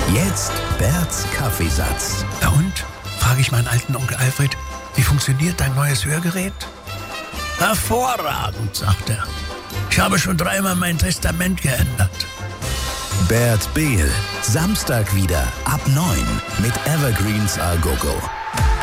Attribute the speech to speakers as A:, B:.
A: Jetzt Berts Kaffeesatz.
B: Na und? Frage ich meinen alten Onkel Alfred, wie funktioniert dein neues Hörgerät? Hervorragend, sagt er. Ich habe schon 3-mal mein Testament geändert.
A: Bert Behl, Samstag wieder ab 9 mit Evergreens A Go Go.